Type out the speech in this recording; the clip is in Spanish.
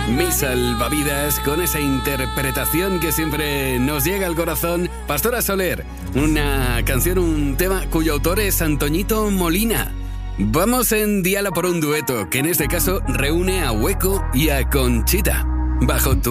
Mis salvavidas, con esa interpretación que siempre nos llega al corazón. Pastora Soler, una canción, un tema cuyo autor es Antoñito Molina. Vamos en Diala por un dueto, que en este caso reúne a Hueco y a Conchita. Bajo tu